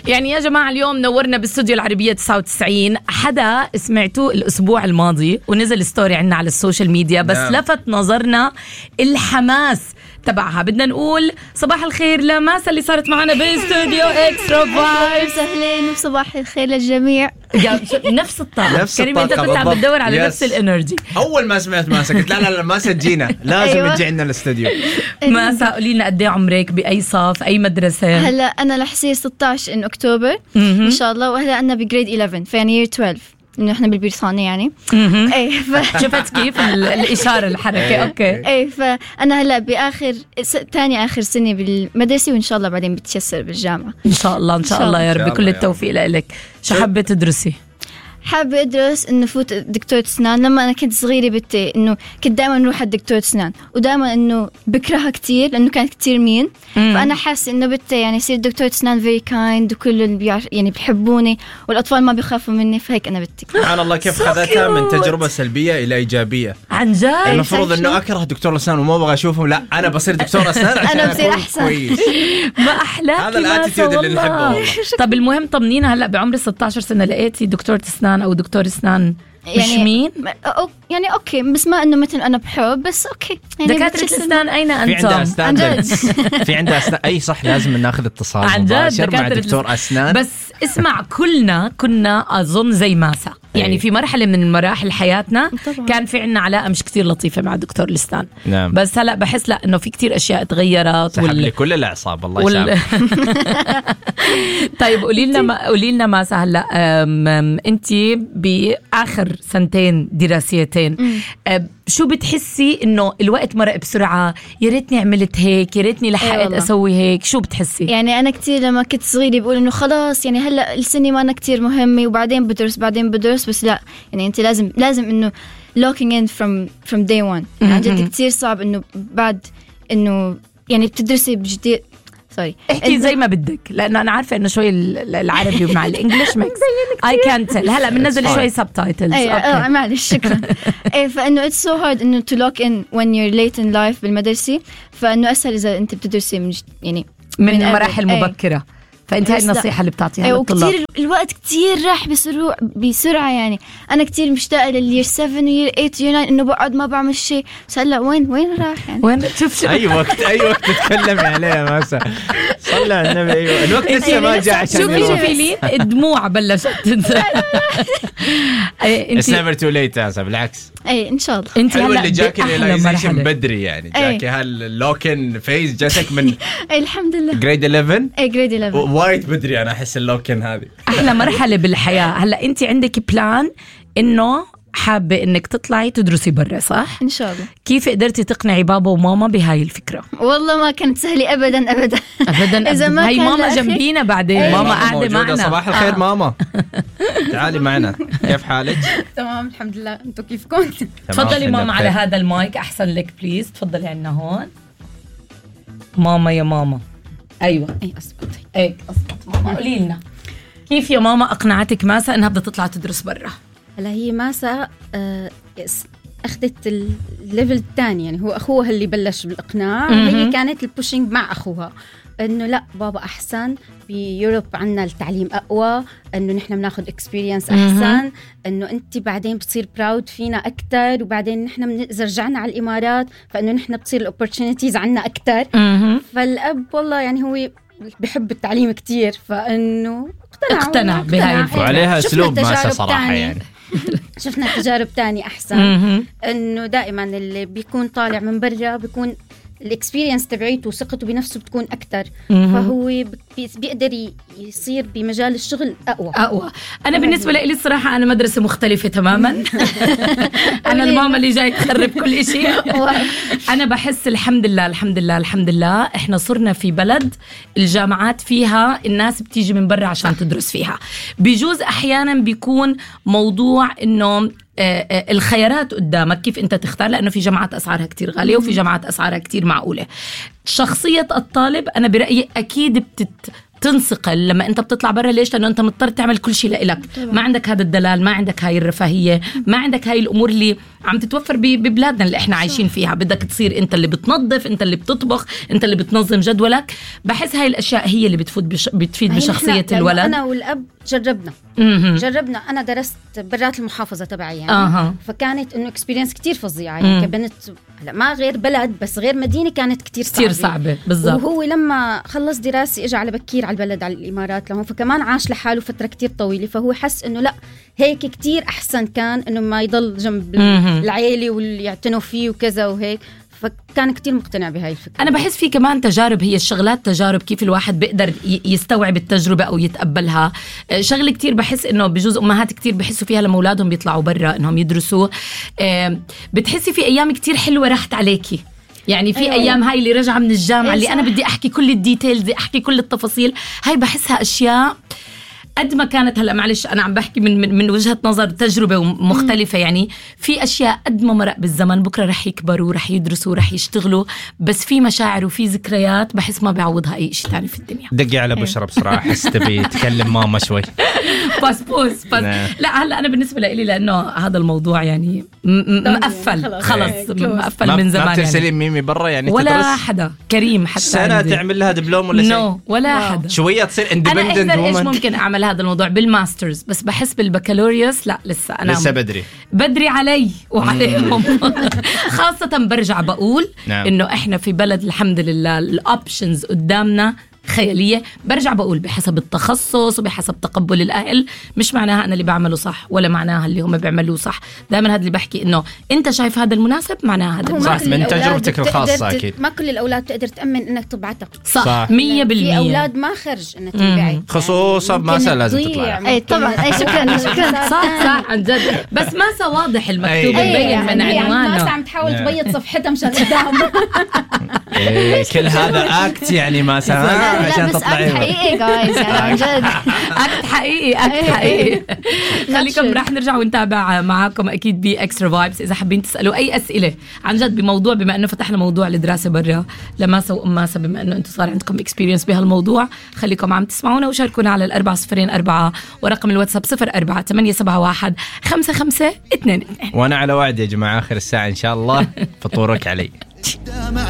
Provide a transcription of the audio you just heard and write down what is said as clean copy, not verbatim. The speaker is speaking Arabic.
يعني يا جماعة اليوم نورنا باستوديو العربية 99 حدا سمعتوه الأسبوع الماضي ونزل ستوري عنا على السوشيال ميديا بس لفت نظرنا الحماس تبعها. بدنا نقول صباح الخير لماسة اللي صارت معنا باستوديو اكسترا فايبس. أهلين وصباح الخير للجميع. نفس الطاقة كريم، انت كنت عم تدور على نفس الانرجي. اول ما سمعت ماسة قلت لا ماسة تجينا لازم تجي عندنا الاستوديو. ماسة قولي لنا قد ايه عمرك، باي صف، اي مدرسة؟ هلا انا رح يصير 16 إن أكتوبر ان شاء الله، وهلا انا بجريد 11 فيعني year 12 انه احنا بالبريطاني يعني. ايه شفت كيف الاشاره الحركه؟ اوكي. ايه فانا هلا باخر ثاني اخر سنه بالمدرسه، وان شاء الله بعدين بتيسر بالجامعه ان شاء الله. ان شاء الله يا رب، كل التوفيق لك. شو حابه تدرسي؟ حابة أدرس إنه فوت دكتورة أسنان. لما أنا كنت صغيرة بنتي إنه كنت دائما نروح على دكتورة أسنان، ودائما إنه بكرهها كتير لأنه كانت كتير مين. فأنا حاسة إنه بنتي يعني يصير دكتورة أسنان very kind، وكل اللي يعني بيحبوني والأطفال ما بيخافوا مني، فهيك أنا بنتي. سبحان الله كيف خذتها من تجربة سلبية إلى إيجابية. عن جد المفروض إنه أكره دكتور أسنان وما أبغى أشوفهم، لا أنا بصير دكتور أسنان عشان أنا بصير أحسن. كويس. ما أحلاك هذا الاتيتيود اللي نحبه والله. طب المهم طمنينا، هلا بعمر 16 سنة لقيتي دكتورة أسنان أو دكتور أسنان مش يعني مين؟ يعني أوكي، بس ما إنه مثل أنا بحب، بس أوكي يعني دكاترة الأسنان أين في أنتم؟ عندها أسنان في عندها أسنان. أي صح، لازم ناخذ اتصال عن جد مباشر مع دكتور أسنان. بس اسمع، كنا أظن زي ماسة يعني في مرحلة من مراحل حياتنا طبعا. كان في عنا علاقة مش كتير لطيفة مع دكتور الأسنان. نعم. بس هلأ بحس لا إنه في كتير أشياء تغيرت سحب لي كل الأعصاب الله يسامحك. طيب قولي لنا ماسة، هلا أنتي بآخر سنتين دراسيتين شو بتحسي إنه الوقت مرق بسرعة؟ يا ريتني عملت هيك، يا ريتني لحقت أسوي هيك. شو بتحسي؟ يعني أنا كتير لما كنت صغيرة بقول إنه خلاص يعني هلا السنة ما أنا كتير مهمة، وبعدين بدرس بس لا، يعني أنت لازم إنه locking in from day one. عن جد كتير صعب إنه بعد إنه يعني بتدرسي بجديد. احكي زي ما بدك، لأنه أنا عارفة إنه شوي العربي مع الإنجليش ميكس. I can't tell. هلا بننزل شوي subtitles. معلش شكرا. فإنه it's so hard إنه to lock in when you're late in life بالمدرسة، فإنه أسهل إذا أنت بتدرسي من مراحل مبكرة. فأنت هاي النصيحة اللي بتعطيها للطلاب. وكتير الوقت كتير راح بسرعة يعني. أنا كتير مشتاقة للير 7 وير 8 وير 9 إنه بقعد ما بعمل شيء، بس هلا وين راح يعني؟ وين شوف أي وقت تتكلمي عليه ماسة. صلى على النبي. أيوة الوقت لسه ما جاء عشان شوفي لي الدموع بلشت تنزل. It's never too late يا بالعكس. أي إن شاء الله. أنت هلا اللي جاك الريلايزيشن بدري يعني، جاك هاللوكن فيز جاتك من الحمد لله جريد 11. أي جريد 11 وايد بدري. أنا أحس اللوكن هذه أحلى مرحلة بالحياة. هلا أنت عندك بلان إنه حابة إنك تطلعي تدرسي برا، صح؟ إن شاء الله. كيف قدرتي تقنعي بابا وماما بهاي الفكرة؟ والله ما كانت سهلة أبدا. إذا ما هي ماما جنبينا بعدين. ماما قاعدة معنا. صباح الخير ماما. تعالي معنا، كيف حالك؟ تمام الحمد لله، أنتوا كيفكم؟ تفضلي ماما على هذا المايك أحسن لك بليز. تفضلي عنا هون ماما. يا ماما أيوة أي أصبت هيك أصبت. ماما قولي لنا كيف يا ماما أقنعتك ماسة إنها بدها تطلع تدرس برا؟ هلا هي ماسة أخذت الليفل الثاني، يعني هو أخوها اللي بلش بالإقناع، وهي كانت البوشينج مع أخوها إنه لا بابا أحسن، بيوروب عنا التعليم أقوى، إنه نحن بناخد إكسبيرينس أحسن، إنه أنت بعدين بتصير براود فينا أكتر، وبعدين نحن إذا رجعنا على الإمارات فإنه نحن بتصير الأوبورتونيتيز عنا أكتر. فالأب والله يعني هو بحب التعليم كتير، فإنه اقتنع بهاي الفكرة. وعليها أسلوب ماسة صراحة يعني. شفنا تجارب تانية أحسن. إنه دائما اللي بيكون طالع من برا بيكون الاكسبيرينس تبعيته وثقته بنفسه بتكون أكتر، فهو بيقدر يصير بمجال الشغل أقوى. أنا بالنسبة لي الصراحة أنا مدرسة مختلفة تماما. أنا الماما اللي جاي تخرب كل إشي. أنا بحس الحمد لله إحنا صرنا في بلد الجامعات فيها الناس بتيجي من برا عشان تدرس فيها. بيجوز أحيانا بيكون موضوع إنه الخيارات قدامك كيف أنت تختار، لأنه في جامعات أسعارها كتير غالية وفي جامعات أسعارها كتير معقولة. شخصية الطالب أنا برأيي أكيد تنسقل لما انت بتطلع برا. ليش؟ لانه انت مضطر تعمل كل شيء لإلك، ما عندك هذا الدلال، ما عندك هاي الرفاهية، ما عندك هاي الامور اللي عم تتوفر ببلادنا اللي احنا عايشين فيها. بدك تصير انت اللي بتنظف، انت اللي بتطبخ، انت اللي بتنظم جدولك. بحس هاي الاشياء هي اللي بتفيد بشخصية الولد. انا والاب جربنا انا درست برات المحافظة تبعي يعني فكانت انه اكسبيرينس كتير فظيعة يعني كبنت. هلا ما غير بلد بس غير مدينة كانت كتير صعبة بالضبط. وهو لما خلص دراسي اجى على بكير على البلد على الامارات لهون، فكمان عاش لحاله فترة كتير طويلة، فهو حس انه لا هيك كتير احسن كان انه ما يضل جنب العيلة واللي يعتنوا فيه وكذا وهيك. فكان كتير مقتنع بهاي الفكرة. أنا بحس في كمان تجارب، هي الشغلات تجارب، كيف الواحد بيقدر يستوعب التجربة أو يتقبلها. شغل كتير بحس إنه بجوز أمهات كتير بحسوا فيها لما أولادهم بيطلعوا برا إنهم يدرسوا. بتحسي في أيام كتير حلوة راحت عليكي يعني، في أيام هاي اللي رجعة من الجامعة اللي أنا بدي أحكي كل الديتيلز، بدي أحكي كل التفاصيل. هاي بحسها أشياء قد ما كانت. هلا معلش انا عم بحكي من وجهة نظر تجربة مختلفة يعني. في اشياء قد ما مرق بالزمن بكره رح يكبروا، رح يدرسوا، رح يشتغلوا، بس في مشاعر وفي ذكريات بحس ما بيعوضها اي شيء تاني في الدنيا. دقي على بشرة بسرعة، حس تبي تكلم ماما شوي. بس لا هلا انا بالنسبة لي لانه هذا الموضوع يعني مقفل خلص مقفل من زمان. ما بترسلين ميمي برا يعني ولا تدرس؟ حدا كريم حتى سنة تعمل لها دبلوم ولا شيء؟ ولا حدا. شوية تصير اندبندنت أنا وومن. إيش ممكن أعمل هذا الموضوع بالماسترز، بس بحس بالبكالوريوس لا لسه أنا بدري علي وعليهم. خاصة برجع بقول إنه إحنا في بلد الحمد لله الأوبشنز قدامنا خيالية. برجع بقول بحسب التخصص وبحسب تقبل الأهل، مش معناها أنا اللي بعمله صح ولا معناها اللي هم بيعملوه صح. دائما هذا اللي بحكي إنه أنت شايف هذا المناسب، معناها هذا صح. من تجربتك الخاصة أكيد ما كل الأولاد تقدر تأمن إنك تبعتها صح 100%. في أولاد ما خرج إنك تبعي خصوصا ما لازم تطلع. أي طبعا. أي شكرا صح عن جد. بس ما واضح المكتوب مبين من عنوانه. ما عم تحاول تبيض صفحتها مشان قدام. كل هذا أكت يعني ما سمع عشان تطلعين. حقيقي جايز يعني عن جد. أكت حقيقي. خليكم راح نرجع ونتابع معاكم أكيد بإكسترا فايبس. إذا حابين تسألوا أي أسئلة عن جد بموضوع، بما إنه فتحنا موضوع الدراسة برا لماسة وأماسة، بما إنه أنتم صار عندكم إكسبيرينس بهالموضوع، خليكم عم تسمعونا وشاركونا على 4004 ورقم الواتساب 04-871-5522. وأنا على وعد يا جماعة آخر الساعة إن شاء الله فطورك علي.